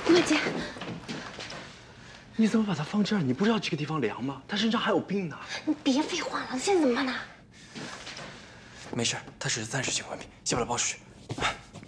慢姐， 你怎么把他放这儿？你不知道这个地方凉吗？他身上还有病呢。 你别废话了，现在怎么办呢？ 没事，他只是暂时性昏迷，先把他抱出去。